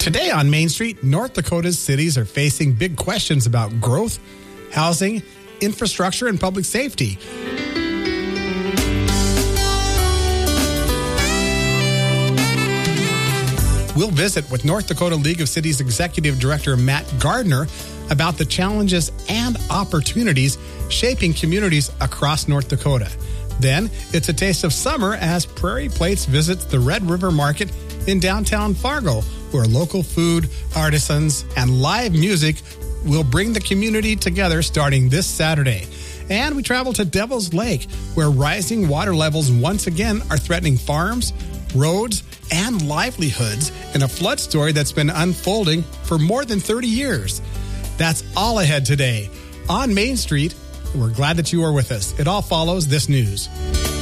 Today on Main Street, North Dakota's cities are facing big questions about growth, housing, infrastructure, and public safety. We'll visit with North Dakota League of Cities Executive Director Matt Gardner about the challenges and opportunities shaping communities across North Dakota. Then, it's a taste of summer as Prairie Plates visits the Red River Market in downtown Fargo, where local food, artisans, and live music will bring the community together starting this Saturday. And we travel to Devil's Lake, where rising water levels once again are threatening farms, roads, and livelihoods in a flood story that's been unfolding for more than 30 years. That's all ahead today on Main Street. We're glad that you are with us. It all follows this news.